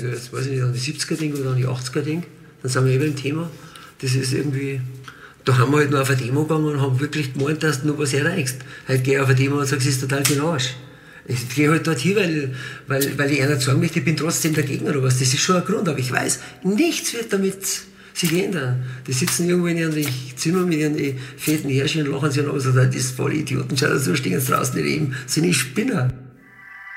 jetzt weiß ich nicht, an die 70er denke oder an die 80er denke, dann sind wir beim Thema. Das ist irgendwie, da haben wir halt noch auf eine Demo gegangen und haben wirklich gemeint, dass du noch was erreichst. Heute gehe ich auf eine Demo und sage, es ist total für den Arsch. Ich gehe halt dort hin, weil ich einer sagen möchte, ich bin trotzdem der Gegner oder was. Das ist schon ein Grund, aber ich weiß, nichts wird damit sich ändern. Die sitzen irgendwo in ihren Zimmern mit ihren fetten Härchen und lachen sich an, also das ist voll Idioten, schau, so stehen sie draußen, die Leben, sind die Spinner.